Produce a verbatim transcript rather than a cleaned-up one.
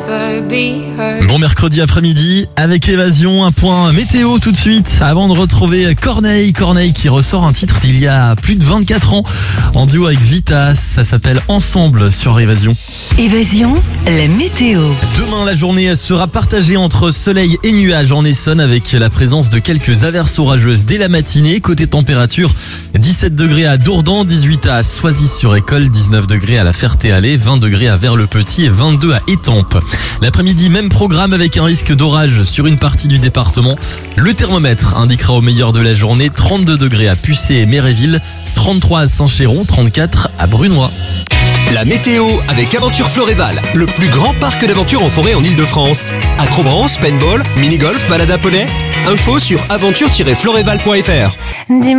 never be hurt. Bon mercredi après-midi, avec Évasion, un point météo tout de suite, avant de retrouver Corneille. Corneille qui ressort un titre d'il y a plus de vingt-quatre ans, en duo avec Vitas, ça s'appelle Ensemble sur Évasion. Évasion, la météo. Demain, la journée sera partagée entre soleil et nuages en Essonne, avec la présence de quelques averses orageuses dès la matinée. Côté température, dix-sept degrés à Dourdan, dix-huit à Soisy-sur-École, dix-neuf degrés à la Ferté-Alais, vingt degrés à Vers-le-Petit et vingt-deux à Étampes. L'après-midi, même programme avec un risque d'orage sur une partie du département. Le thermomètre indiquera au meilleur de la journée trente-deux degrés à Pucé et Méréville, trente-trois à Saint-Chéron, trente-quatre à Brunois. La météo avec Aventure Floréval, le plus grand parc d'aventure en forêt en Ile-de-France. Acrobranche, paintball, mini-golf, balade à poney. Info sur aventure tiret floréval point f r.